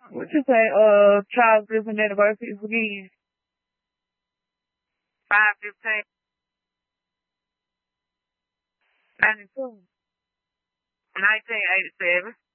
What you say, Charles Griffin University again? 515, 92, 1987.